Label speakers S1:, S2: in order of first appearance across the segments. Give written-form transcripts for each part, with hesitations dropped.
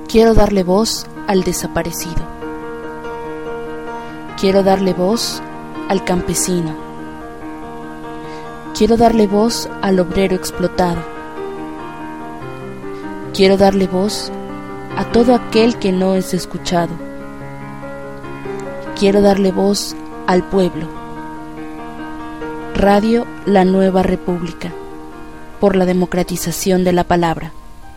S1: Quiero darle voz al desaparecido. Quiero darle voz al campesino. Quiero darle voz al obrero explotado. Quiero darle voz a todo aquel que no es escuchado. Quiero darle voz al pueblo. Radio La Nueva República, por la democratización de la palabra.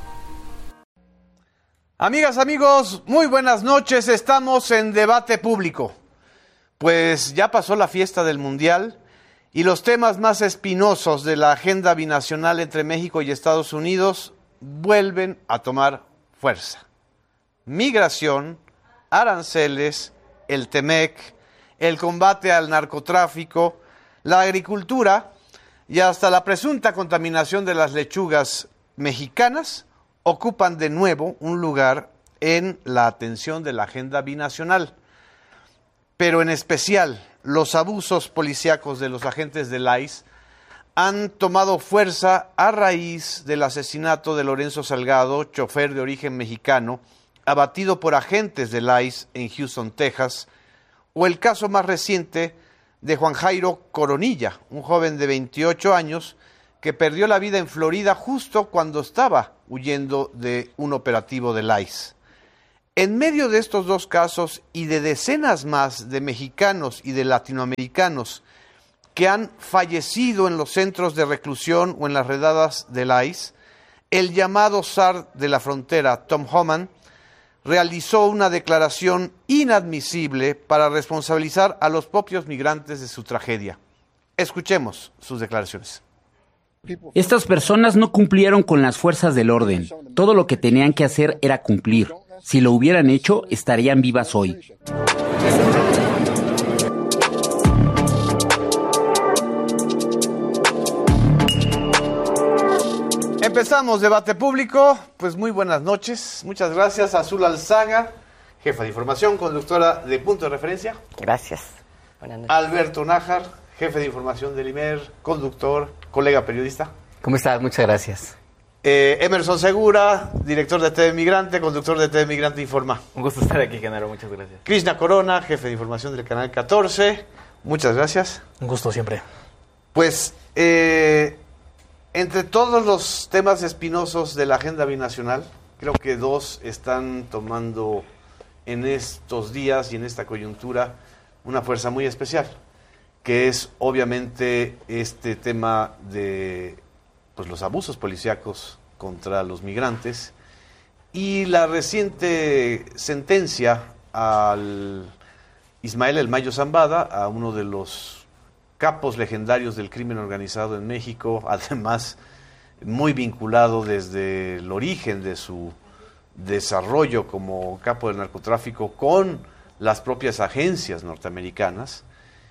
S2: Amigas, amigos, muy buenas noches. Estamos en Debate Público. Pues ya pasó la fiesta del Mundial y los temas más espinosos de la agenda binacional entre México y Estados Unidos vuelven a tomar fuerza. Migración, aranceles, el TEMEC, el combate al narcotráfico, la agricultura y hasta la presunta contaminación de las lechugas mexicanas ocupan de nuevo un lugar en la atención de la agenda binacional. Pero en especial, los abusos policíacos de los agentes del ICE han tomado fuerza a raíz del asesinato de Lorenzo Salgado, chofer de origen mexicano, abatido por agentes del ICE en Houston, Texas, o el caso más reciente de Juan Jairo Coronilla, un joven de 28 años que perdió la vida en Florida justo cuando estaba huyendo de un operativo del ICE. En medio de estos dos casos y de decenas más de mexicanos y de latinoamericanos que han fallecido en los centros de reclusión o en las redadas del ICE, el llamado zar de la frontera, Tom Homan, realizó una declaración inadmisible para responsabilizar a los propios migrantes de su tragedia. Escuchemos sus declaraciones.
S3: Estas personas no cumplieron con las fuerzas del orden. Todo lo que tenían que hacer era cumplir. Si lo hubieran hecho, estarían vivas hoy.
S2: Empezamos Debate Público. Pues muy buenas noches. Muchas gracias a Azul Alzaga, jefa de información, conductora de Punto de Referencia.
S4: Gracias. Buenas noches.
S2: Alberto Nájar, jefe de información del IMER, conductor, colega periodista.
S4: ¿Cómo estás? Muchas gracias.
S2: Emerson Segura, director de TV Migrante, conductor de TV Migrante Informa.
S5: Un gusto estar aquí, Genaro. Muchas gracias.
S2: Krishna Corona, jefe de información del Canal 14. Muchas gracias.
S5: Un gusto siempre.
S2: Pues, entre todos los temas espinosos de la agenda binacional, creo que dos están tomando en estos días y en esta coyuntura una fuerza muy especial, que es obviamente este tema de los abusos policíacos contra los migrantes y la reciente sentencia al Ismael El Mayo Zambada, a uno de los capos legendarios del crimen organizado en México, además muy vinculado desde el origen de su desarrollo como capo del narcotráfico con las propias agencias norteamericanas.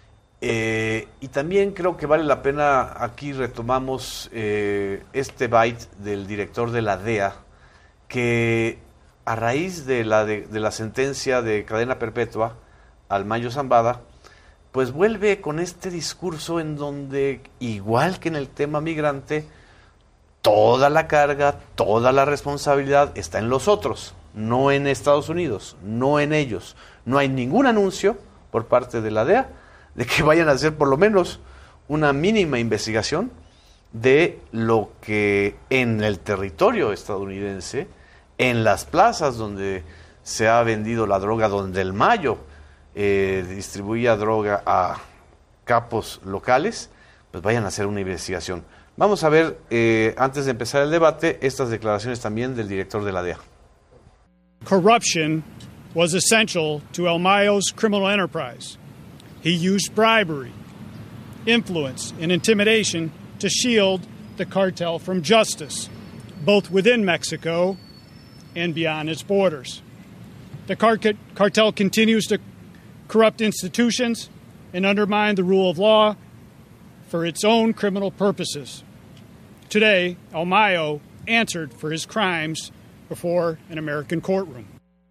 S2: Y también creo que vale la pena, aquí retomamos este byte del director de la DEA, que a raíz de la sentencia de cadena perpetua al Mayo Zambada, pues vuelve con este discurso en donde, igual que en el tema migrante, toda la carga, toda la responsabilidad está en los otros, no en Estados Unidos, no en ellos. No hay ningún anuncio por parte de la DEA de que vayan a hacer por lo menos una mínima investigación de lo que en el territorio estadounidense, en las plazas donde se ha vendido la droga, donde el Mayo distribuía droga a capos locales, pues vayan a hacer una investigación. Vamos a ver, antes de empezar el debate, estas declaraciones también del director de la DEA.
S6: Corruption was essential to El Mayo's criminal enterprise. He used bribery, influence, and intimidation to shield the cartel from justice, both within Mexico and beyond its borders. The cartel continues to corrupt institutions and undermine the rule of law for its own criminal purposes. Today, El Mayo answered for his crimes before an American courtroom.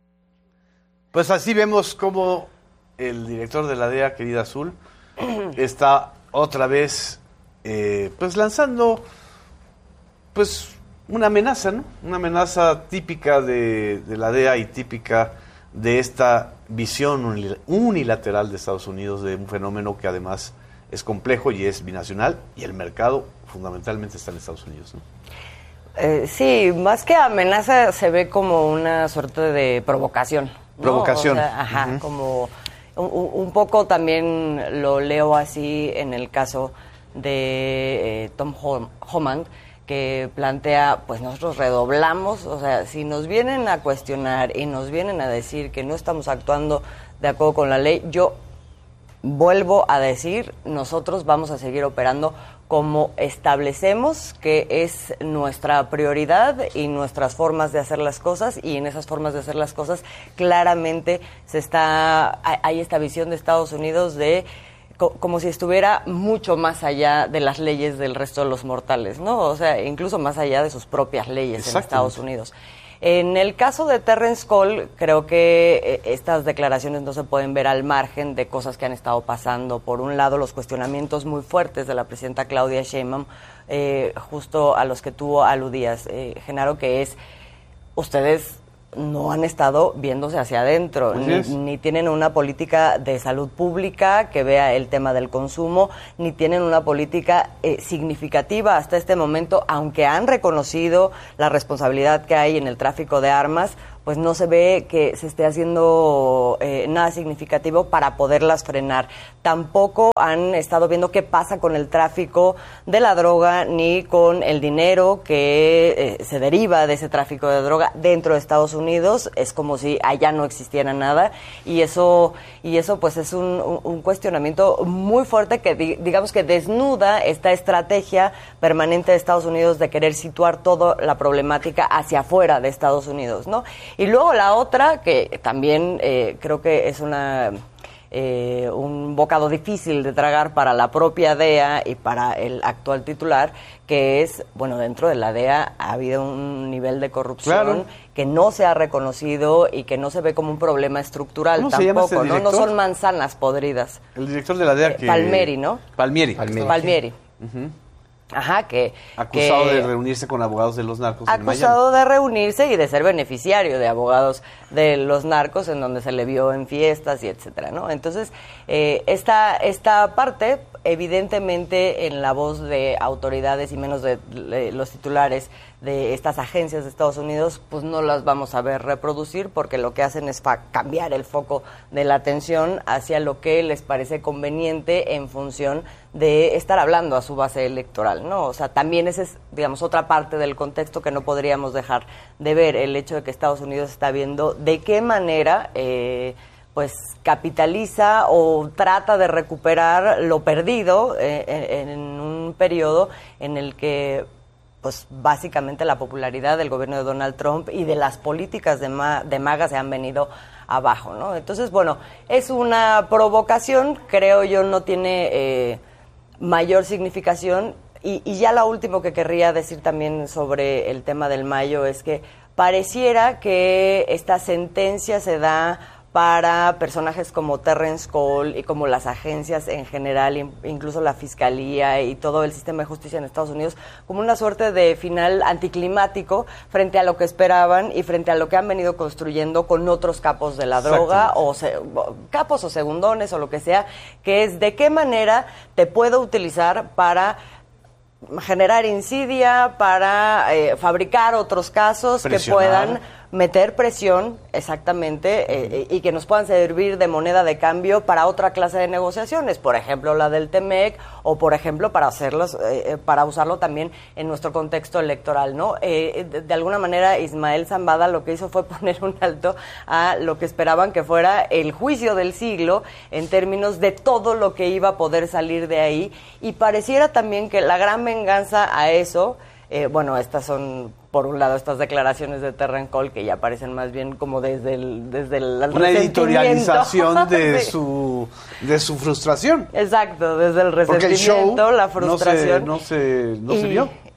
S2: Pues así vemos cómo el director de la DEA, querida Azul, está otra vez pues lanzando pues una amenaza, ¿no? Una amenaza típica de la DEA y típica de esta visión unilateral de Estados Unidos de un fenómeno que además es complejo y es binacional, y el mercado fundamentalmente está en Estados Unidos, ¿no?
S4: Sí, más que amenaza se ve como una suerte de provocación, ¿no?
S2: Provocación.
S4: O sea, ajá, como un poco también lo leo así en el caso de Tom Homan, que plantea, pues nosotros redoblamos, o sea, si nos vienen a cuestionar y nos vienen a decir que no estamos actuando de acuerdo con la ley, yo vuelvo a decir, nosotros vamos a seguir operando como establecemos que es nuestra prioridad y nuestras formas de hacer las cosas, y en esas formas de hacer las cosas claramente hay esta visión de Estados Unidos de como si estuviera mucho más allá de las leyes del resto de los mortales, ¿no? O sea, incluso más allá de sus propias leyes en Estados Unidos. En el caso de Terrence Cole, creo que estas declaraciones no se pueden ver al margen de cosas que han estado pasando. Por un lado, los cuestionamientos muy fuertes de la presidenta Claudia Sheinbaum, justo a los que tú aludías, Genaro, que es, ustedes no han estado viéndose hacia adentro, ni tienen una política de salud pública que vea el tema del consumo, ni tienen una política significativa hasta este momento, aunque han reconocido la responsabilidad que hay en el tráfico de armas, pues no se ve que se esté haciendo nada significativo para poderlas frenar. Tampoco han estado viendo qué pasa con el tráfico de la droga, ni con el dinero que se deriva de ese tráfico de droga dentro de Estados Unidos. Es como si allá no existiera nada, y eso pues es un cuestionamiento muy fuerte que digamos que desnuda esta estrategia permanente de Estados Unidos de querer situar toda la problemática hacia afuera de Estados Unidos, ¿no? Y luego la otra, que también creo que es un bocado difícil de tragar para la propia DEA y para el actual titular, que es, bueno, dentro de la DEA ha habido un nivel de corrupción que no se ha reconocido y que no se ve como un problema estructural tampoco, ¿no? No son manzanas podridas.
S2: El director de la DEA que...
S4: Palmieri, ¿no?
S2: Palmieri.
S4: Uh-huh. Ajá,
S2: acusado de reunirse con abogados de los narcos en Miami.
S4: Acusado de reunirse y de ser beneficiario de abogados de los narcos, en donde se le vio en fiestas y etcétera, ¿no? Entonces, esta parte, evidentemente, en la voz de autoridades y menos de los titulares de estas agencias de Estados Unidos, pues no las vamos a ver reproducir, porque lo que hacen es cambiar el foco de la atención hacia lo que les parece conveniente en función de estar hablando a su base electoral, ¿no? O sea, también esa es, digamos, otra parte del contexto que no podríamos dejar de ver, el hecho de que Estados Unidos está viendo de qué manera pues capitaliza o trata de recuperar lo perdido en un periodo en el que pues básicamente la popularidad del gobierno de Donald Trump y de las políticas de MAGA se han venido abajo, ¿no? Entonces, bueno, es una provocación, creo yo, no tiene mayor significación. Y ya lo último que querría decir también sobre el tema del mayo es que pareciera que esta sentencia se da para personajes como Terrence Cole y como las agencias en general, incluso la Fiscalía y todo el sistema de justicia en Estados Unidos, como una suerte de final anticlimático frente a lo que esperaban y frente a lo que han venido construyendo con otros capos de la droga, o capos o segundones o lo que sea, que es de qué manera te puedo utilizar para generar insidia, para fabricar otros casos que puedan meter presión, exactamente, y que nos puedan servir de moneda de cambio para otra clase de negociaciones, por ejemplo la del TEMEC, o por ejemplo para usarlo también en nuestro contexto electoral, ¿no? De alguna manera Ismael Zambada lo que hizo fue poner un alto a lo que esperaban que fuera el juicio del siglo en términos de todo lo que iba a poder salir de ahí, y pareciera también que la gran venganza a eso, bueno, estas son, por un lado, estas declaraciones de Terrence Cole que ya parecen más bien como desde el
S2: una editorialización de su frustración.
S4: Exacto, desde el resentimiento, la frustración.
S2: No se vio.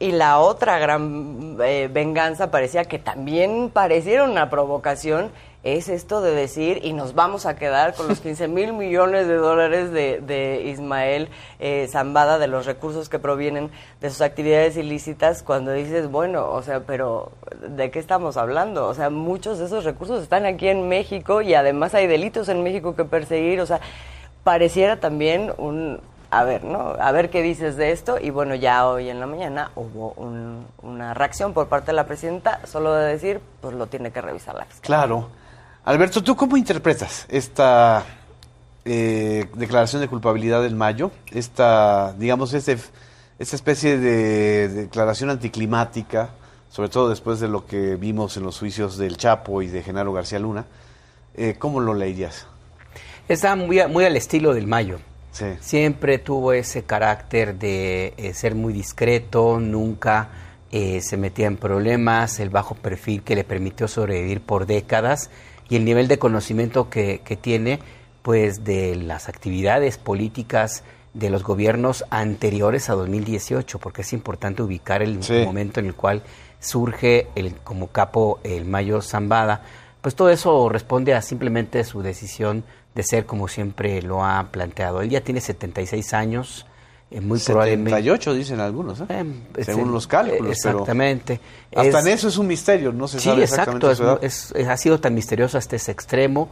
S4: Y la otra gran venganza parecía que también pareciera una provocación, es esto de decir, y nos vamos a quedar con los 15,000 millones de dólares de Ismael Zambada, de los recursos que provienen de sus actividades ilícitas, cuando dices, bueno, o sea, pero ¿de qué estamos hablando? O sea, muchos de esos recursos están aquí en México y además hay delitos en México que perseguir, o sea, pareciera también a ver, ¿no? A ver qué dices de esto. Y bueno, ya hoy en la mañana hubo una reacción por parte de la presidenta, solo de decir, pues lo tiene que revisar la fiscalía.
S2: Claro. Alberto, ¿tú cómo interpretas esta declaración de culpabilidad del Mayo? Esta especie de declaración anticlimática, sobre todo después de lo que vimos en los juicios del Chapo y de Genaro García Luna. ¿Cómo lo leías?
S3: Está muy al estilo del Mayo.
S2: Sí.
S3: Siempre tuvo ese carácter de ser muy discreto, nunca se metía en problemas, el bajo perfil que le permitió sobrevivir por décadas y el nivel de conocimiento que tiene pues de las actividades políticas de los gobiernos anteriores a 2018, porque es importante ubicar el momento en el cual surge como capo el Mayo Zambada. Pues todo eso responde a simplemente su decisión de ser como siempre lo ha planteado. Él ya tiene 76 años, muy
S2: 78 dicen algunos, según los cálculos.
S3: Exactamente.
S2: Pero hasta en eso es un misterio, no se sabe exactamente su edad.
S3: Ha sido tan misterioso hasta ese extremo.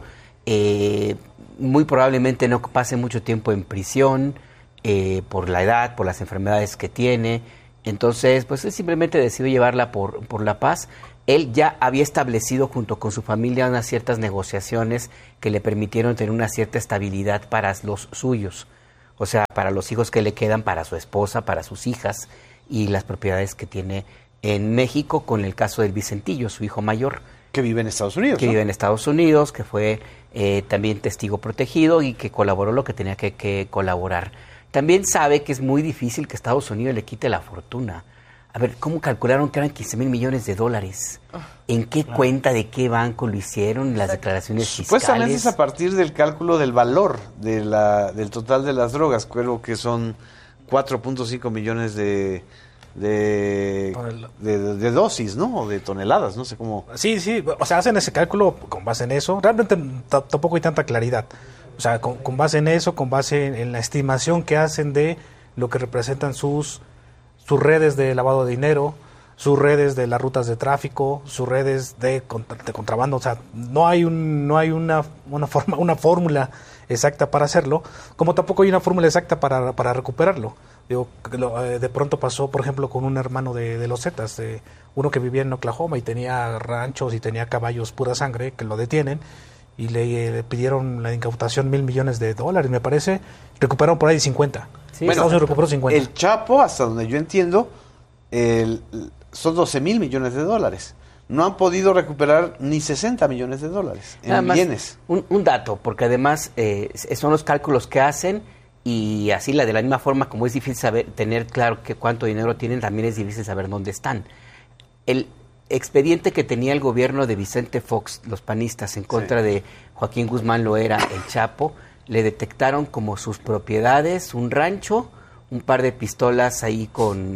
S3: Muy probablemente no pase mucho tiempo en prisión por la edad, por las enfermedades que tiene. Entonces, pues él simplemente decidió llevarla por la paz. Él ya había establecido junto con su familia unas ciertas negociaciones que le permitieron tener una cierta estabilidad para los suyos, o sea, para los hijos que le quedan, para su esposa, para sus hijas y las propiedades que tiene en México, con el caso del Vicentillo, su hijo mayor.
S2: Que vive en Estados Unidos.
S3: Que vive en Estados Unidos, que fue también testigo protegido y que colaboró lo que tenía que colaborar. También sabe que es muy difícil que Estados Unidos le quite la fortuna. A ver, ¿cómo calcularon que eran 15,000 millones de dólares? ¿En qué cuenta de qué banco lo hicieron? Las declaraciones fiscales.
S2: Supuestamente es a partir del cálculo del valor del total de las drogas. Creo que son 4.5 millones de dosis, ¿no? O de toneladas, no sé cómo.
S5: Sí, o sea, hacen ese cálculo con base en eso. Realmente tampoco hay tanta claridad. O sea, con base en eso, con base en la estimación que hacen de lo que representan sus redes de lavado de dinero, sus redes de las rutas de tráfico, sus redes de contrabando. O sea, no hay una fórmula exacta para hacerlo, como tampoco hay una fórmula exacta para recuperarlo. Digo, de pronto pasó, por ejemplo, con un hermano de los Zetas, uno que vivía en Oklahoma y tenía ranchos y tenía caballos pura sangre, que lo detienen y le pidieron la incautación $1,000 millones, me parece. Recuperaron por ahí 50.
S3: Sí,
S2: bueno,
S5: Estados Unidos recuperó 50.
S2: El Chapo, hasta donde yo entiendo, son 12,000 millones de dólares. No han podido recuperar ni 60 millones de dólares en bienes.
S3: Un dato, porque además son los cálculos que hacen y así de la misma forma como es difícil tener claro cuánto dinero tienen, también es difícil saber dónde están. El expediente que tenía el gobierno de Vicente Fox, los panistas, en contra de Joaquín Guzmán Loera, el Chapo, le detectaron como sus propiedades un rancho, un par de pistolas ahí con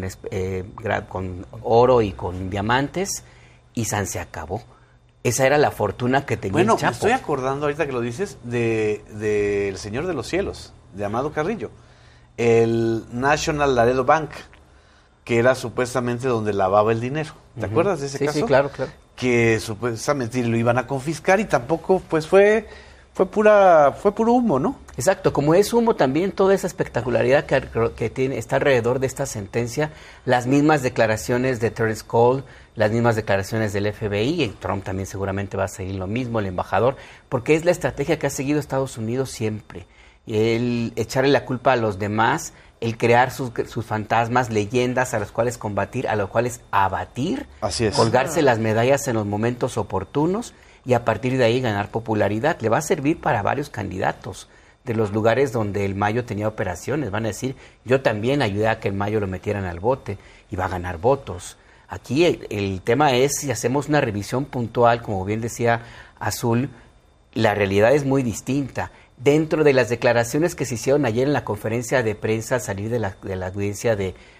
S3: oro y con diamantes, y se acabó. Esa era la fortuna que tenía el Chapo.
S2: Me estoy acordando ahorita que lo dices del Señor de los Cielos, de Amado Carrillo, el National Laredo Bank, que era supuestamente donde lavaba el dinero. ¿Te acuerdas de ese caso?
S3: Sí, claro.
S2: Que supuestamente lo iban a confiscar y tampoco, pues fue puro humo, ¿no?
S3: Exacto, como es humo también toda esa espectacularidad que está alrededor de esta sentencia, las mismas declaraciones de Terence Cole, las mismas declaraciones del FBI, y Trump también seguramente va a seguir lo mismo, el embajador, porque es la estrategia que ha seguido Estados Unidos siempre, el echarle la culpa a los demás, el crear sus fantasmas, leyendas a las cuales combatir, a los cuales abatir,
S2: así es,
S3: colgarse las medallas en los momentos oportunos y a partir de ahí ganar popularidad. Le va a servir para varios candidatos de los lugares donde el Mayo tenía operaciones. Van a decir, yo también ayudé a que el Mayo lo metieran al bote y va a ganar votos. Aquí el tema es, si hacemos una revisión puntual, como bien decía Azul, la realidad es muy distinta. Dentro de las declaraciones que se hicieron ayer en la conferencia de prensa al salir de la audiencia de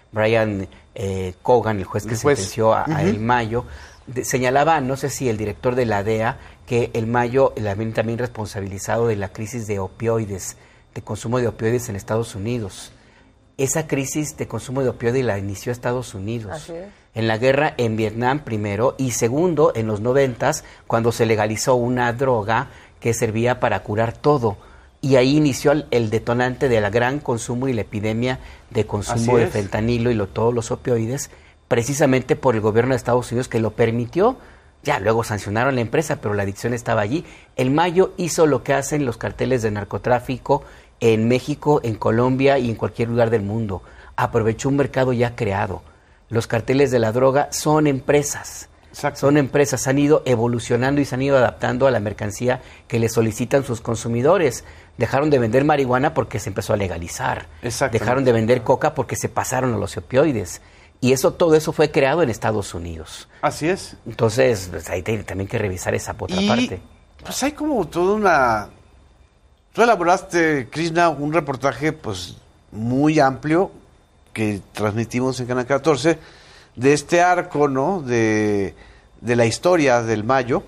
S3: Brian Cogan, el juez que sentenció a El Mayo, señalaba, no sé si el director de la DEA, que El Mayo también responsabilizado de la crisis de opioides, de consumo de opioides en Estados Unidos. Esa crisis de consumo de opioides la inició Estados Unidos.
S4: Así es.
S3: En la guerra en Vietnam primero, y segundo, en los 90s, cuando se legalizó una droga que servía para curar todo. Y ahí inició el detonante del gran consumo y la epidemia de consumo de fentanilo y todos los opioides, precisamente por el gobierno de Estados Unidos que lo permitió. Ya luego sancionaron la empresa, pero la adicción estaba allí. El Mayo hizo lo que hacen los carteles de narcotráfico en México, en Colombia y en cualquier lugar del mundo. Aprovechó un mercado ya creado. Los carteles de la droga son empresas. Exacto. Son empresas, han ido evolucionando y se han ido adaptando a la mercancía que le solicitan sus consumidores. Dejaron de vender marihuana porque se empezó a legalizar. Dejaron de vender coca porque se pasaron a los opioides. Y todo eso fue creado en Estados Unidos.
S2: Así es.
S3: Entonces, pues, ahí también que revisar esa otra parte.
S2: Pues hay como toda una... Tú elaboraste, Krishna, un reportaje pues muy amplio que transmitimos en Canal 14 de este arco, ¿no? De la historia del Mayo.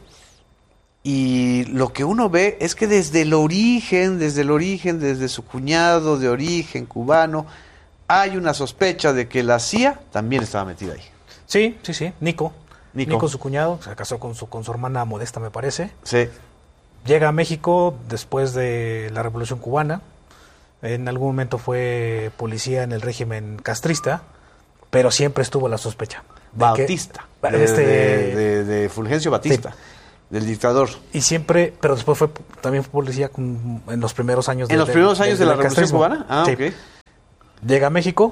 S2: Y lo que uno ve es que desde el origen, desde su cuñado de origen cubano, hay una sospecha de que la CIA también estaba metida ahí.
S5: Sí. Nico, su cuñado, se casó con su hermana Modesta, me parece.
S2: Sí.
S5: Llega a México después de la Revolución Cubana. En algún momento fue policía en el régimen castrista, pero siempre estuvo la sospecha.
S2: Batista. De Fulgencio Batista, sí, del dictador.
S5: Y siempre, pero después también fue policía en los primeros años
S2: de la Revolución Cubana.
S5: Sí.
S2: Okay.
S5: Llega a México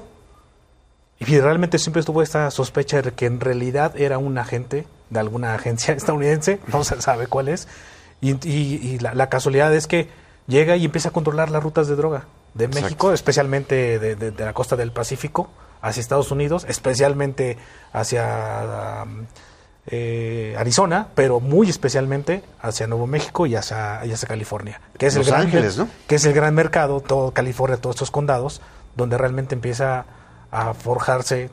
S5: y realmente siempre estuvo esta sospecha de que en realidad era un agente de alguna agencia estadounidense, no se sabe cuál es, y la casualidad es que llega y empieza a controlar las rutas de droga de México, especialmente de la costa del Pacífico hacia Estados Unidos, especialmente hacia Arizona, pero muy especialmente hacia Nuevo México y hacia California, que es
S2: Los Ángeles, ¿no?
S5: Que es el gran mercado, todo California, todos estos condados, donde realmente empieza a forjarse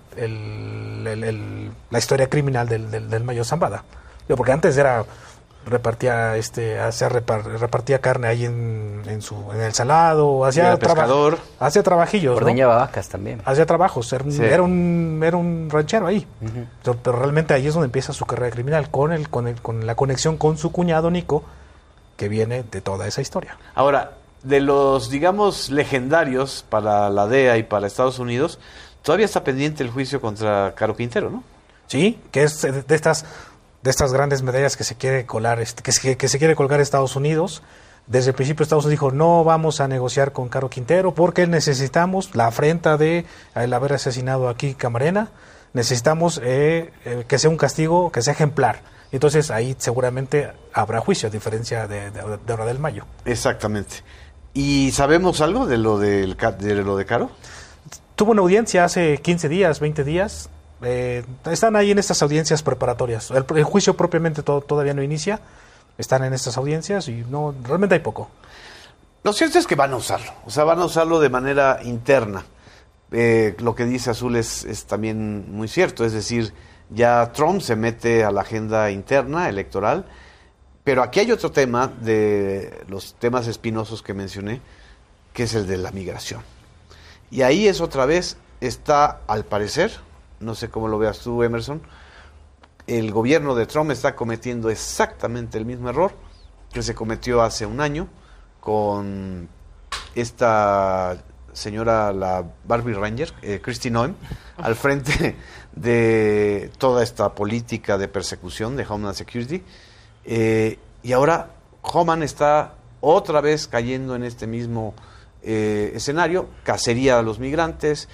S5: la historia criminal del Mayo Zambada. Porque antes repartía carne ahí en el salado, hacía
S2: pescador,
S5: hacía trabajillos,
S3: ordeñaba vacas también,
S5: hacía trabajos, era un ranchero ahí. Pero realmente ahí es donde empieza su carrera criminal, con la conexión con su cuñado Nico, que viene de toda esa historia.
S2: Ahora, de los, digamos, legendarios para la DEA y para Estados Unidos, todavía está pendiente el juicio contra Caro Quintero, ¿no?
S5: Sí, que es de estas grandes medallas que se quiere colar, que se quiere colgar Estados Unidos. Desde el principio Estados Unidos dijo, no vamos a negociar con Caro Quintero porque necesitamos la afrenta de el haber asesinado aquí Camarena, necesitamos que sea un castigo, que sea ejemplar. Entonces ahí seguramente habrá juicio, a diferencia de Hora del Mayo.
S2: Exactamente. ¿Y sabemos algo de lo de Caro?
S5: Tuvo una audiencia hace 15 días, 20 días. Están ahí en estas audiencias preparatorias. El juicio propiamente todavía no inicia. Están en estas audiencias y realmente hay poco.
S2: Lo cierto es que van a usarlo. O sea, van a usarlo de manera interna. Lo que dice Azul es también muy cierto. Es decir, ya Trump se mete a la agenda interna electoral. Pero aquí hay otro tema de los temas espinosos que mencioné, que es el de la migración. Y ahí es otra vez, está al parecer, no sé cómo lo veas tú, Emerson, el gobierno de Trump está cometiendo exactamente el mismo error que se cometió hace un año con esta señora, la Barbie Ranger, Kristi Noem, al frente de toda esta política de persecución de Homeland Security. Y ahora Homan está otra vez cayendo en este mismo escenario, cacería a los migrantes,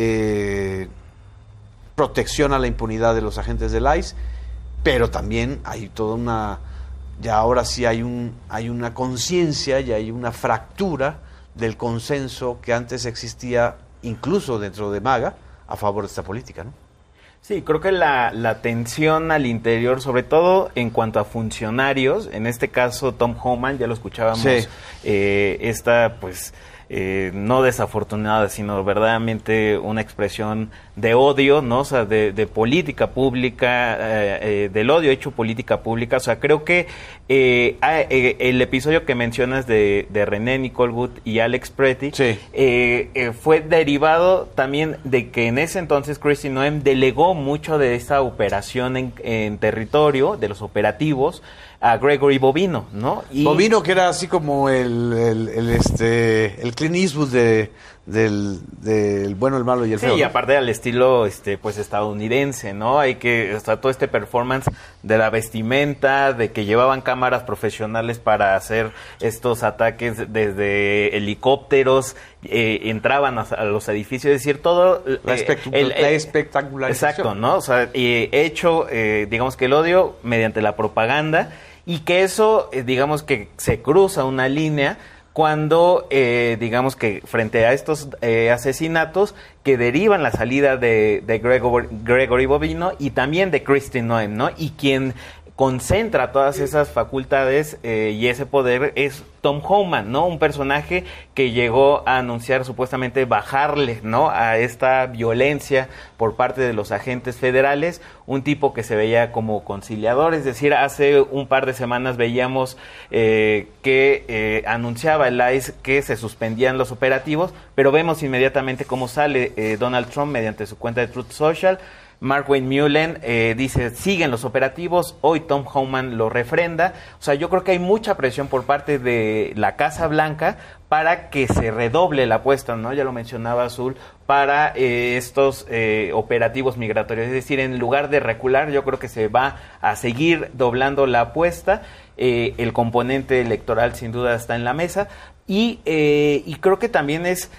S2: protección a la impunidad de los agentes del ICE, pero también hay toda una, ya ahora sí hay una conciencia y hay una fractura del consenso que antes existía incluso dentro de MAGA a favor de esta política, ¿no?
S7: Sí, creo que la tensión al interior, sobre todo en cuanto a funcionarios, en este caso Tom Homan, ya lo escuchábamos,
S2: sí,
S7: no desafortunada, sino verdaderamente una expresión de odio, ¿no? O sea, de política pública, del odio hecho política pública. O sea, creo que el episodio que mencionas de René Nicole Wood y Alex Pretty fue derivado también de que en ese entonces Kristi Noem delegó mucho de esta operación en territorio, de los operativos, a Gregory Bobino, ¿no? Y
S2: Bobino, que era así como el Clint Eastwood del bueno, el malo y el feo.
S7: Sí, y aparte al estilo pues estadounidense, ¿no? Hay que todo este performance de la vestimenta, de que llevaban cámaras profesionales para hacer estos ataques desde helicópteros, entraban a los edificios, es decir, todo
S2: la espectacularidad.
S7: Exacto, ¿no? O sea, hecho, digamos que el odio mediante la propaganda, y que eso, digamos que se cruza una línea cuando, digamos que frente a estos asesinatos que derivan la salida de Gregory Bobino y también de Kristi Noem, ¿no? Y quien concentra todas esas facultades y ese poder es Tom Homan, ¿no? Un personaje que llegó a anunciar supuestamente bajarle, ¿no?, a esta violencia por parte de los agentes federales, un tipo que se veía como conciliador, es decir, hace un par de semanas veíamos que anunciaba el ICE que se suspendían los operativos, pero vemos inmediatamente cómo sale Donald Trump mediante su cuenta de Truth Social. Mark Wayne Mullen dice, siguen los operativos, hoy Tom Homan lo refrenda. O sea, yo creo que hay mucha presión por parte de la Casa Blanca para que se redoble la apuesta, ¿no? Ya lo mencionaba Azul, para estos operativos migratorios. Es decir, en lugar de recular, yo creo que se va a seguir doblando la apuesta. El componente electoral sin duda está en la mesa y creo que también es...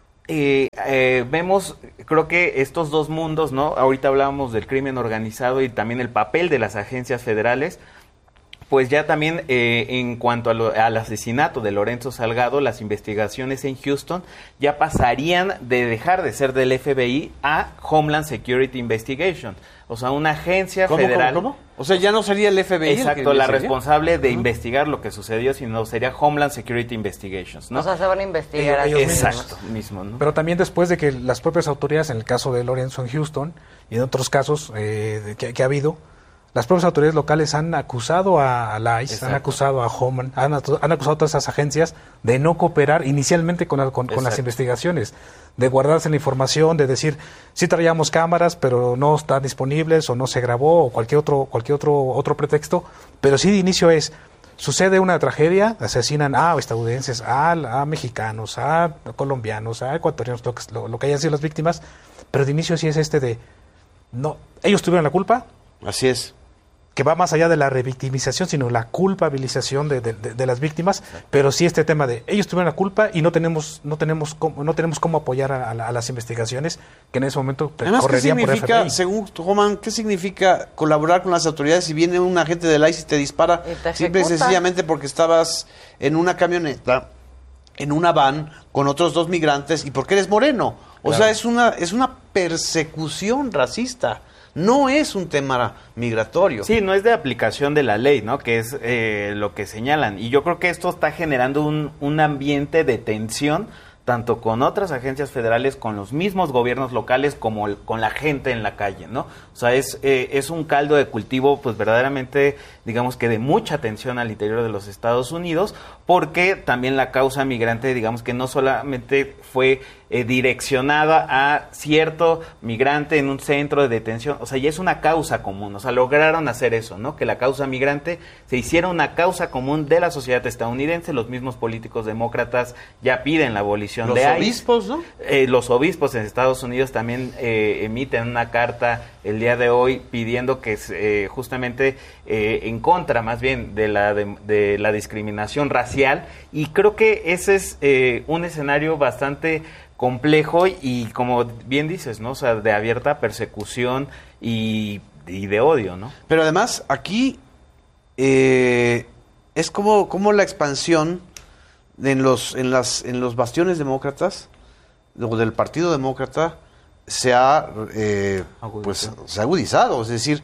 S7: vemos, creo que estos dos mundos, ¿no? Ahorita hablábamos del crimen organizado y también el papel de las agencias federales, pues ya también en cuanto al asesinato de Lorenzo Salgado, las investigaciones en Houston ya pasarían de dejar de ser del FBI a Homeland Security Investigation, o sea, una agencia federal.
S2: ¿Cómo? O sea, ya no sería el FBI.
S7: Exacto, la responsable de investigar lo que sucedió, sino sería Homeland Security Investigations, ¿no?
S4: O sea, se van a investigar a
S5: ellos
S7: mismo, ¿no?
S5: Pero también después de que las propias autoridades, en el caso de Lorenzo en Houston y en otros casos que ha habido, las propias autoridades locales han acusado a la ICE, han acusado a Homeland, han acusado a todas esas agencias de no cooperar inicialmente con las investigaciones, de guardarse la información, de decir, sí traíamos cámaras, pero no están disponibles, o no se grabó, o cualquier otro pretexto, pero sí de inicio sucede una tragedia, asesinan a estadounidenses, a mexicanos, a colombianos, a ecuatorianos, lo que hayan sido las víctimas, pero de inicio sí es no, ellos tuvieron la culpa.
S2: Así es.
S5: Que va más allá de la revictimización, sino la culpabilización de las víctimas, pero sí este tema de ellos tuvieron la culpa y no tenemos cómo apoyar a las investigaciones que en ese momento correrían por FBI.
S2: Según Homan, ¿qué significa colaborar con las autoridades si viene un agente del ICE y te dispara simple y sencillamente porque estabas en una camioneta, en una van con otros 2 migrantes y porque eres moreno? O sea, es una persecución racista. No es un tema migratorio.
S7: Sí, no es de aplicación de la ley, ¿no? Que es lo que señalan. Y yo creo que esto está generando un ambiente de tensión, tanto con otras agencias federales, con los mismos gobiernos locales, como con la gente en la calle, ¿no? O sea, es un caldo de cultivo, pues verdaderamente, digamos que de mucha tensión al interior de los Estados Unidos, porque también la causa migrante, digamos que no solamente fue direccionada a cierto migrante en un centro de detención, o sea, ya es una causa común, o sea, lograron hacer eso, ¿no? Que la causa migrante se hiciera una causa común de la sociedad estadounidense. Los mismos políticos demócratas ya piden la abolición de ICE.
S2: Los obispos, ¿no?
S7: Los obispos en Estados Unidos también emiten una carta el día de hoy pidiendo que justamente en contra, más bien, de la discriminación racial, y creo que ese es un escenario bastante complejo y, como bien dices, ¿no? O sea, de abierta persecución y de odio, ¿no?
S2: Pero además aquí es como la expansión en los bastiones demócratas o del Partido Demócrata se ha agudizado. Es decir,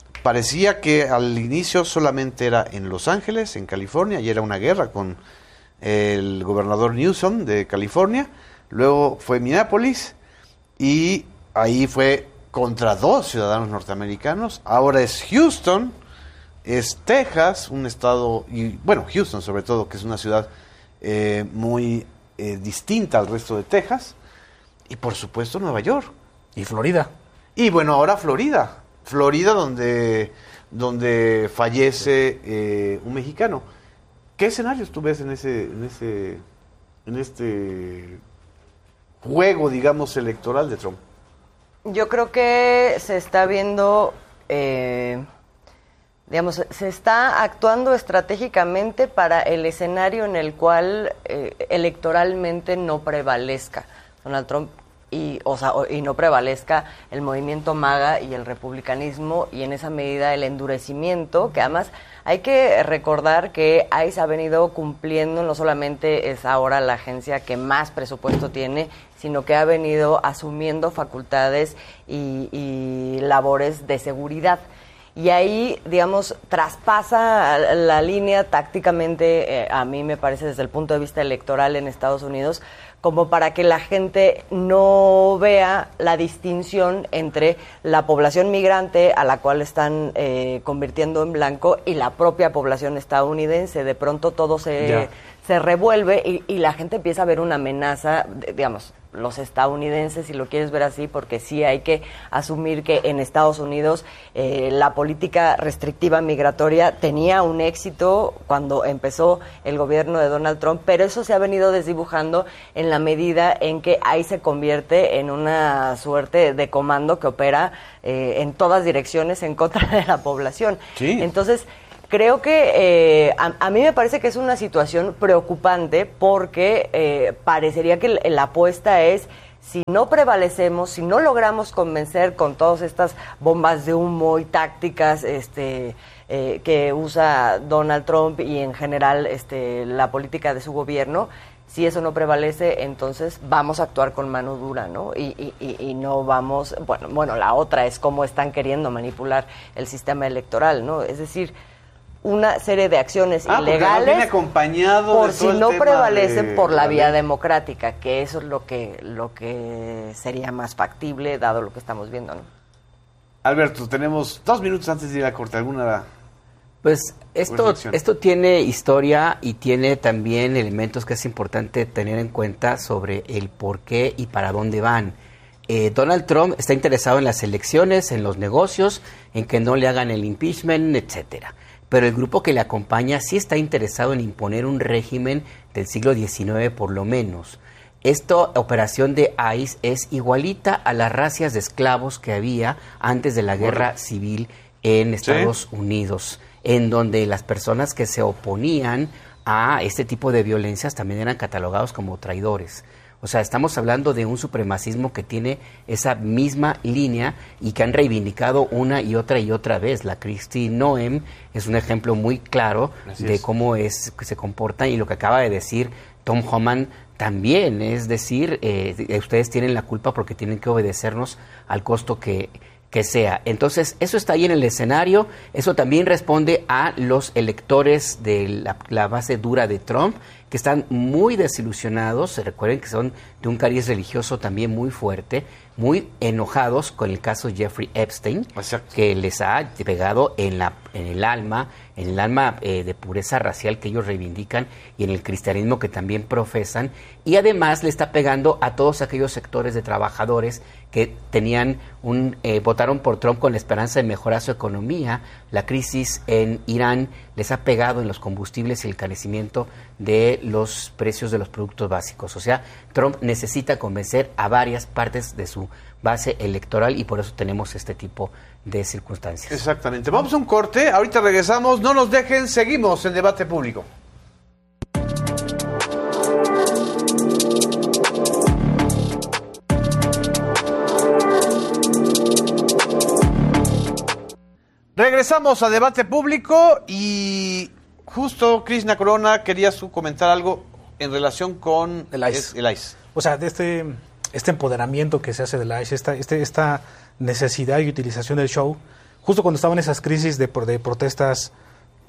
S2: parecía que al inicio solamente era en Los Ángeles, en California, y era una guerra con el gobernador Newsom de California, luego fue Minneapolis y ahí fue contra 2 ciudadanos norteamericanos, ahora es Houston, es Texas, un estado, y bueno, Houston sobre todo, que es una ciudad muy distinta al resto de Texas, y por supuesto Nueva York.
S5: Y Florida.
S2: Y bueno, ahora Florida donde fallece un mexicano. ¿Qué escenarios tú ves en este juego, digamos, electoral de Trump?
S4: Yo creo que se está viendo, digamos, se está actuando estratégicamente para el escenario en el cual electoralmente no prevalezca Donald Trump y no prevalezca el movimiento MAGA y el republicanismo, y en esa medida el endurecimiento, que además hay que recordar que ICE ha venido cumpliendo, no solamente es ahora la agencia que más presupuesto tiene, sino que ha venido asumiendo facultades y labores de seguridad. Y ahí, digamos, traspasa la línea tácticamente, a mí me parece desde el punto de vista electoral en Estados Unidos, como para que la gente no vea la distinción entre la población migrante a la cual están convirtiendo en blanco y la propia población estadounidense. De pronto todo se revuelve y la gente empieza a ver una amenaza, digamos, los estadounidenses, si lo quieres ver así, porque sí hay que asumir que en Estados Unidos la política restrictiva migratoria tenía un éxito cuando empezó el gobierno de Donald Trump, pero eso se ha venido desdibujando en la medida en que ahí se convierte en una suerte de comando que opera en todas direcciones en contra de la población.
S2: Sí.
S4: Entonces, creo que a mí me parece que es una situación preocupante porque parecería que la apuesta es, si no prevalecemos, si no logramos convencer con todas estas bombas de humo y tácticas que usa Donald Trump y en general la política de su gobierno, si eso no prevalece, entonces vamos a actuar con mano dura, ¿no? Y no vamos, bueno, la otra es cómo están queriendo manipular el sistema electoral, ¿no? Es decir, una serie de acciones ilegales,
S2: no viene acompañado
S4: por
S2: de
S4: si
S2: todo el
S4: no
S2: tema
S4: prevalecen por la vía
S2: ley
S4: democrática, que eso es lo que sería más factible dado lo que estamos viendo, ¿no?
S2: Alberto, tenemos 2 minutos antes de ir a corte. ¿Alguna?
S3: Pues esto tiene historia y tiene también elementos que es importante tener en cuenta sobre el por qué y para dónde van. Donald Trump está interesado en las elecciones, en los negocios, en que no le hagan el impeachment, etcétera. Pero el grupo que le acompaña sí está interesado en imponer un régimen del siglo XIX por lo menos. Esta operación de ICE es igualita a las racias de esclavos que había antes de la guerra civil en Estados Unidos, en donde las personas que se oponían a este tipo de violencias también eran catalogados como traidores. O sea, estamos hablando de un supremacismo que tiene esa misma línea y que han reivindicado una y otra vez. La Kristi Noem es un ejemplo muy claro de cómo se comportan, y lo que acaba de decir Tom Homan también, es decir, ustedes tienen la culpa porque tienen que obedecernos al costo que sea. Entonces, eso está ahí en el escenario. Eso también responde a los electores de la base dura de Trump, que están muy desilusionados. Se recuerden que son de un cariz religioso también muy fuerte, muy enojados con el caso Jeffrey Epstein, que les ha pegado en el alma de pureza racial que ellos reivindican y en el cristianismo que también profesan, y además le está pegando a todos aquellos sectores de trabajadores que votaron por Trump con la esperanza de mejorar su economía. La crisis en Irán les ha pegado en los combustibles y el encarecimiento de los precios de los productos básicos. O sea, Trump necesita convencer a varias partes de su base electoral y por eso tenemos este tipo de circunstancias.
S2: Exactamente. Vamos a un corte, ahorita regresamos, no nos dejen, seguimos en Debate Público. Regresamos a Debate Público y justo, Krishna Corona, querías tú comentar algo en relación con
S5: el ICE. O sea, de este empoderamiento que se hace del ICE, esta necesidad y utilización del show, justo cuando estaban esas crisis de protestas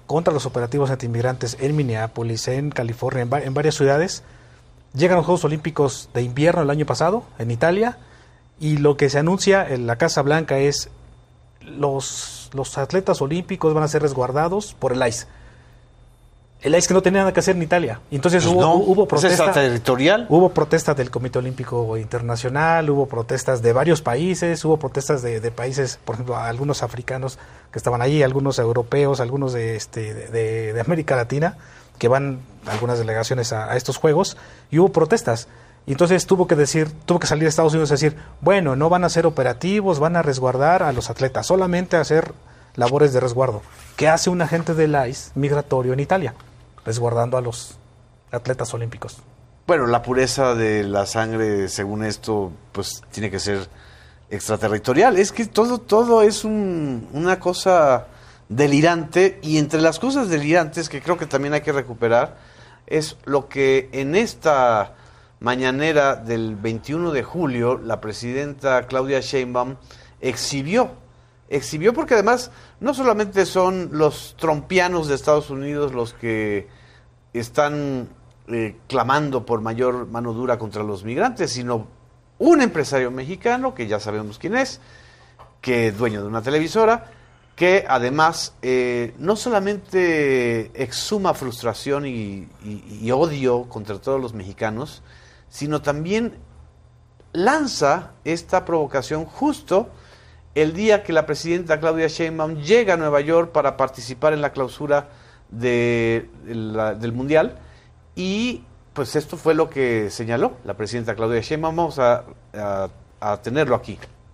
S5: contra los operativos antiinmigrantes en Minneapolis, en California, en varias ciudades. Llegan los Juegos Olímpicos de invierno el año pasado en Italia, y lo que se anuncia en la Casa Blanca es los atletas olímpicos van a ser resguardados por el ICE. El ICE que no tenía nada que hacer en Italia. Y entonces hubo protesta.
S2: ¿Es territorial?
S5: Hubo protestas del Comité Olímpico Internacional, hubo protestas de varios países, hubo protestas de países, por ejemplo, algunos africanos que estaban allí, algunos europeos, algunos de América Latina, que van algunas delegaciones a estos Juegos, y hubo protestas. Y entonces tuvo que salir Estados Unidos a decir, bueno, no van a ser operativos, van a resguardar a los atletas, solamente a hacer labores de resguardo. ¿Qué hace un agente del ICE migratorio en Italia? Resguardando a los atletas olímpicos.
S2: Bueno, la pureza de la sangre, según esto, pues tiene que ser extraterritorial. Es que todo es una cosa delirante, y entre las cosas delirantes que creo que también hay que recuperar es lo que en esta mañanera del 21 de julio la presidenta Claudia Sheinbaum exhibió porque además no solamente son los trumpianos de Estados Unidos los que están clamando por mayor mano dura contra los migrantes, sino un empresario mexicano, que ya sabemos quién es, que es dueño de una televisora, que además no solamente exhuma frustración y odio contra todos los mexicanos, sino también lanza esta provocación justo el día que la presidenta Claudia Sheinbaum llega a Nueva York para participar en la clausura del Mundial. Y pues esto fue lo que señaló la presidenta Claudia Sheinbaum. Vamos a tenerlo aquí.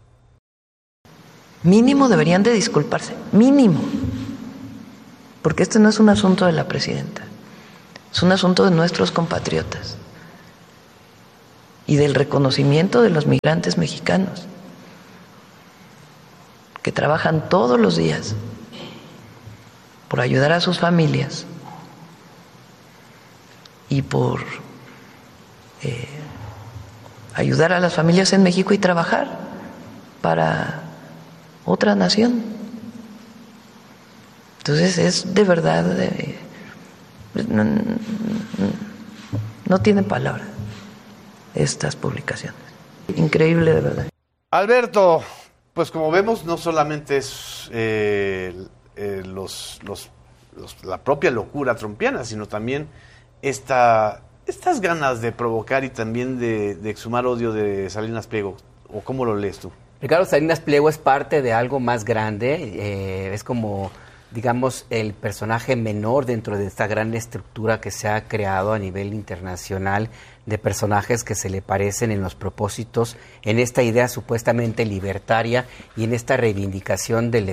S8: Mínimo deberían de disculparse, mínimo, porque este no es un asunto de la presidenta, es un asunto de nuestros compatriotas y del reconocimiento de los migrantes mexicanos que trabajan todos los días por ayudar a sus familias y por ayudar a las familias en México y trabajar para otra nación. Entonces es de verdad, no tiene palabra estas publicaciones. Increíble, de verdad.
S2: Alberto, pues como vemos, no solamente es la propia locura trumpiana, sino también estas ganas de provocar y también de exhumar odio de Salinas Pliego. ¿O cómo lo lees tú?
S3: Ricardo Salinas Pliego es parte de algo más grande, es como, digamos, el personaje menor dentro de esta gran estructura que se ha creado a nivel internacional de personajes que se le parecen en los propósitos, en esta idea supuestamente libertaria y en esta reivindicación del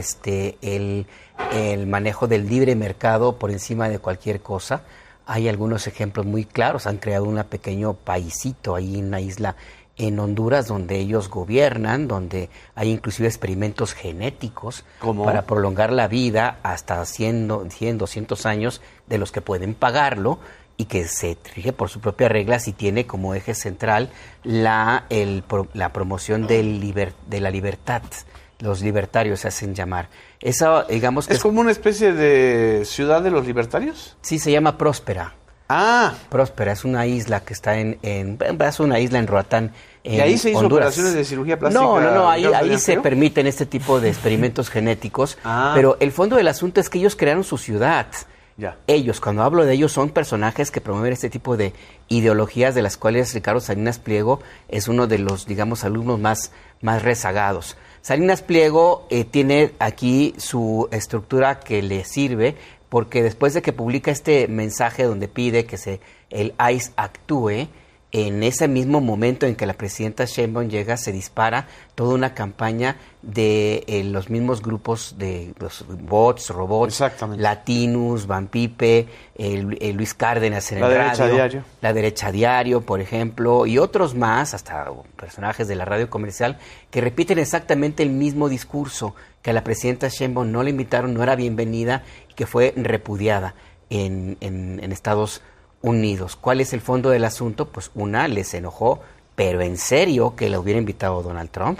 S3: el manejo del libre mercado por encima de cualquier cosa. Hay algunos ejemplos muy claros, han creado un pequeño paisito ahí en una isla en Honduras donde ellos gobiernan, donde hay inclusive experimentos genéticos para prolongar la vida hasta 100, 200 años de los que pueden pagarlo, y que se rige por sus propias reglas y tiene como eje central la promoción de la libertad. Los libertarios se hacen llamar. Eso, digamos que
S2: ¿Es como una especie de ciudad de los libertarios?
S3: Sí, se llama Próspera.
S2: Ah.
S3: Próspera es una isla que está es una isla en Roatán, en
S2: ¿Y ahí se hizo
S3: Honduras.
S2: operaciones de cirugía plástica?
S3: No, ahí se permiten este tipo de experimentos genéticos, pero el fondo del asunto es que ellos crearon su ciudad.
S2: Ya.
S3: Ellos, cuando hablo de ellos, son personajes que promueven este tipo de ideologías, de las cuales Ricardo Salinas Pliego es uno de los, digamos, alumnos más rezagados. Salinas Pliego tiene aquí su estructura que le sirve, porque después de que publica este mensaje donde pide que el ICE actúe, en ese mismo momento en que la presidenta Sheinbaum llega, se dispara toda una campaña de los mismos grupos de los robots, Latinus, Van Pipe, Luis Cárdenas en el radio, La Derecha Diario, por ejemplo, y otros más, hasta personajes de la radio comercial, que repiten exactamente el mismo discurso, que a la presidenta Sheinbaum no le invitaron, no era bienvenida y que fue repudiada en Estados Unidos. ¿Cuál es el fondo del asunto? Pues les enojó, pero en serio, que la hubiera invitado Donald Trump.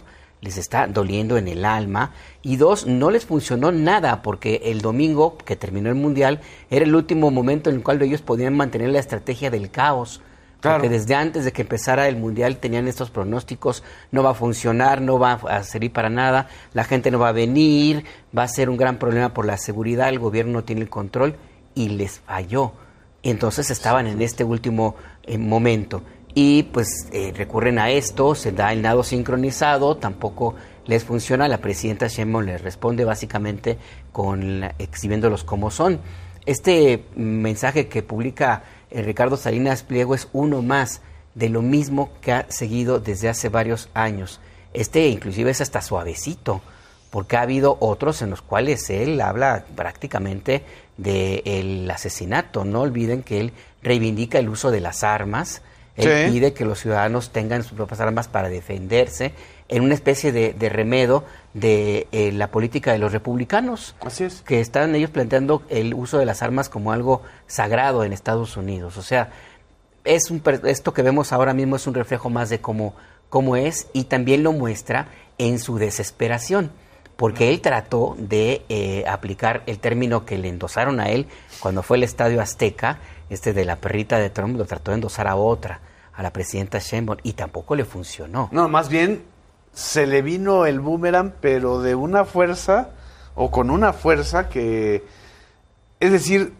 S3: les está doliendo en el alma, y 2, no les funcionó nada, porque el domingo que terminó el Mundial era el último momento en el cual ellos podían mantener la estrategia del caos. Claro. Porque desde antes de que empezara el Mundial tenían estos pronósticos: no va a funcionar, no va a servir para nada, la gente no va a venir, va a ser un gran problema por la seguridad, el gobierno no tiene el control, y les falló. Entonces estaban en este último momento. Y pues recurren a esto, se da el nado sincronizado, tampoco les funciona. La presidenta Sheinbaum les responde básicamente exhibiéndolos como son. Este mensaje que publica Ricardo Salinas Pliego es uno más de lo mismo que ha seguido desde hace varios años. Inclusive es hasta suavecito, porque ha habido otros en los cuales él habla prácticamente del asesinato. No olviden que él reivindica el uso de las armas, él pide que los ciudadanos tengan sus propias armas para defenderse, en una especie de remedio de la política de los republicanos.
S2: Así es.
S3: Que están ellos planteando el uso de las armas como algo sagrado en Estados Unidos. O sea, esto que vemos ahora mismo es un reflejo más de cómo es, y también lo muestra en su desesperación, porque él trató de aplicar el término que le endosaron a él cuando fue al Estadio Azteca, de la perrita de Trump, lo trató de endosar a la presidenta Sheinbaum, y tampoco le funcionó.
S2: No, más bien se le vino el boomerang, pero de una fuerza, o con una fuerza que... Es decir,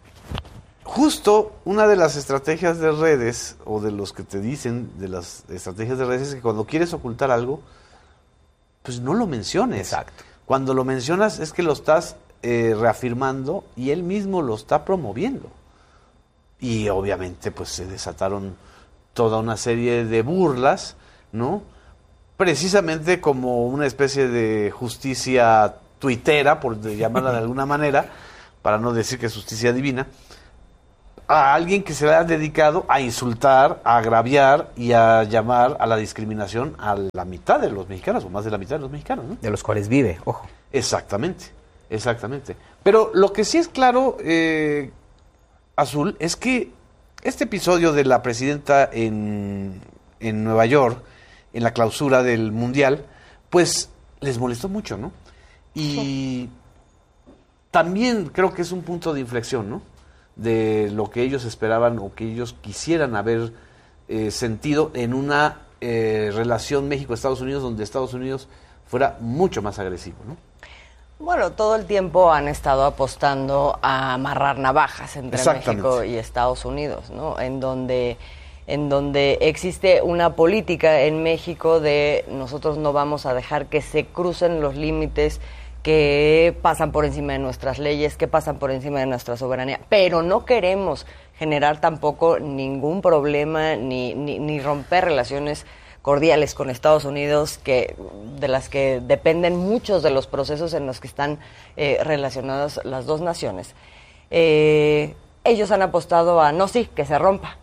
S2: justo una de las estrategias de redes, o de los que te dicen de las estrategias de redes, es que cuando quieres ocultar algo, pues no lo menciones.
S3: Exacto.
S2: Cuando lo mencionas es que lo estás reafirmando, y él mismo lo está promoviendo. Y obviamente pues se desataron toda una serie de burlas, ¿no? Precisamente como una especie de justicia tuitera, por llamarla de alguna manera, para no decir que es justicia divina, a alguien que se le ha dedicado a insultar, a agraviar y a llamar a la discriminación a la mitad de los mexicanos, o más de la mitad de los mexicanos, ¿no?
S3: De los cuales vive, ojo.
S2: Exactamente. Pero lo que sí es claro, Azul, es que este episodio de la presidenta en Nueva York, en la clausura del Mundial, pues les molestó mucho, ¿no? Y también creo que es un punto de inflexión, ¿no? De lo que ellos esperaban o que ellos quisieran haber sentido en una relación México-Estados Unidos, donde Estados Unidos fuera mucho más agresivo, ¿no?
S4: Bueno, todo el tiempo han estado apostando a amarrar navajas entre México y Estados Unidos, ¿no? En donde existe una política en México de nosotros no vamos a dejar que se crucen los límites que pasan por encima de nuestras leyes, que pasan por encima de nuestra soberanía, pero no queremos generar tampoco ningún problema ni romper relaciones cordiales con Estados Unidos, de las que dependen muchos de los procesos en los que están relacionadas las dos naciones. Ellos han apostado a, que se rompa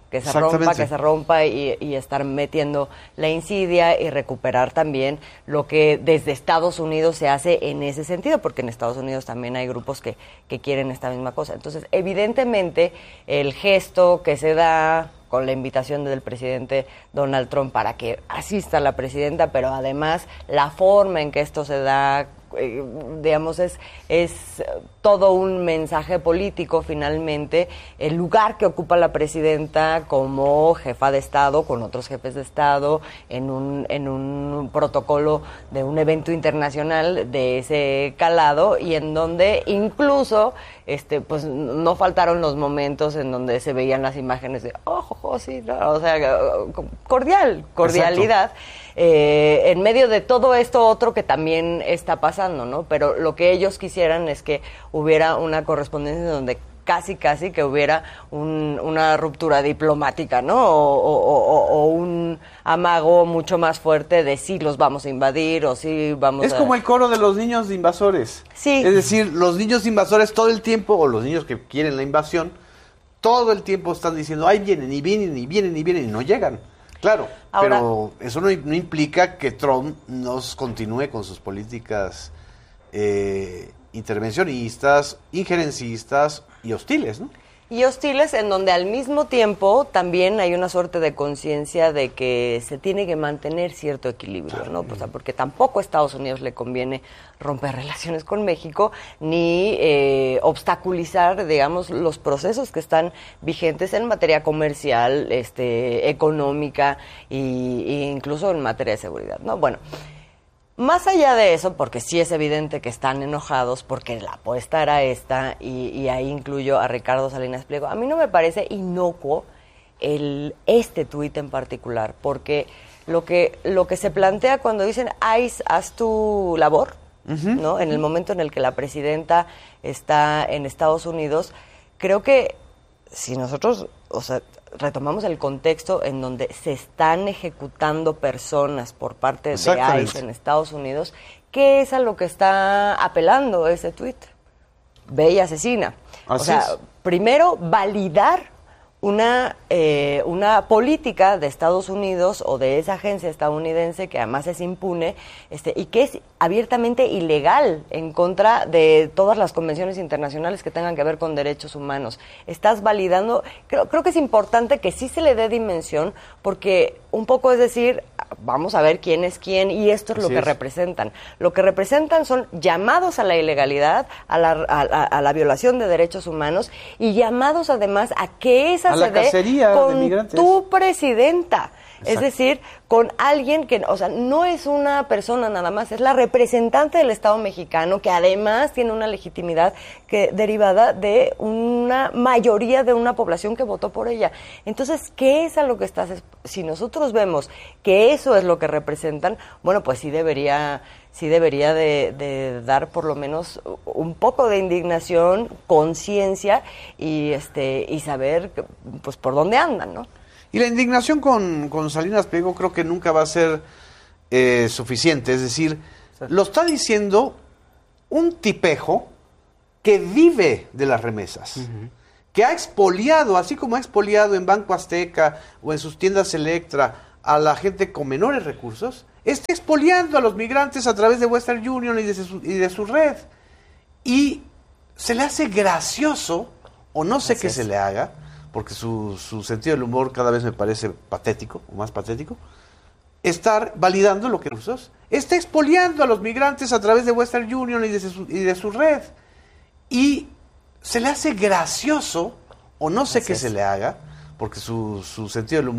S4: y estar metiendo la insidia y recuperar también lo que desde Estados Unidos se hace en ese sentido, porque en Estados Unidos también hay grupos que quieren esta misma cosa. Entonces, evidentemente, el gesto que se da con la invitación del presidente Donald Trump para que asista la presidenta, pero además la forma en que esto se da, digamos, es todo un mensaje político finalmente. El lugar que ocupa la presidenta como jefa de Estado, con otros jefes de Estado, en un protocolo de un evento internacional de ese calado, y en donde incluso pues no faltaron los momentos en donde se veían las imágenes de sí, no, o sea, cordialidad. En medio de todo esto otro que también está pasando, ¿no? Pero lo que ellos quisieran es que hubiera una correspondencia donde casi que hubiera una ruptura diplomática, ¿no? O un amago mucho más fuerte de sí los vamos a invadir o sí vamos
S2: Es como el coro de los niños invasores.
S4: Sí.
S2: Es decir, los niños invasores todo el tiempo, o los niños que quieren la invasión, todo el tiempo están diciendo, ahí vienen, y no llegan. Claro,
S4: ahora,
S2: pero eso no implica que Trump nos continúe con sus políticas intervencionistas, injerencistas y hostiles, ¿no?
S4: Y hostiles, en donde al mismo tiempo también hay una suerte de conciencia de que se tiene que mantener cierto equilibrio, ¿no? O sea, porque tampoco a Estados Unidos le conviene romper relaciones con México ni obstaculizar, digamos, los procesos que están vigentes en materia comercial, económica e incluso en materia de seguridad, ¿no? Bueno, más allá de eso, porque sí es evidente que están enojados, porque la apuesta era esta, y ahí incluyo a Ricardo Salinas Pliego, a mí no me parece inocuo este tuit en particular, porque lo que se plantea cuando dicen, haz tu labor, ¿no? En el momento en el que la presidenta está en Estados Unidos, creo que si nosotros, retomamos el contexto en donde se están ejecutando personas por parte de ICE en Estados Unidos, ¿qué es a lo que está apelando ese tuit? Ve y asesina. Primero, validar una política de Estados Unidos o de esa agencia estadounidense que además es impune y que es abiertamente ilegal en contra de todas las convenciones internacionales que tengan que ver con derechos humanos. Estás validando, creo que es importante que sí se le dé dimensión, porque un poco es decir, vamos a ver quién es quién y esto es lo que representan. Lo que representan son llamados a la ilegalidad, a la violación de derechos humanos y llamados además a que esa se dé con tu presidenta. Exacto. Es decir, con alguien que, no es una persona nada más, es la representante del Estado mexicano, que además tiene una legitimidad derivada de una mayoría de una población que votó por ella. Entonces, ¿qué es a lo que estás? Si nosotros vemos que eso es lo que representan, bueno, pues sí debería de dar por lo menos un poco de indignación, conciencia y saber pues por dónde andan, ¿no?
S2: Y la indignación con Salinas Pliego creo que nunca va a ser suficiente. Es decir, lo está diciendo un tipejo que vive de las remesas, que ha expoliado, así como ha expoliado en Banco Azteca o en sus tiendas Electra a la gente con menores recursos, está expoliando a los migrantes a través de Western Union y de su red. Y se le hace gracioso, o no sé qué se le haga, porque su sentido del humor cada vez me parece patético, o más patético, estar validando lo que está expoliando a los migrantes a través de Western Union y de su red. Y se le hace gracioso, o no sé qué se le haga, porque su sentido del humor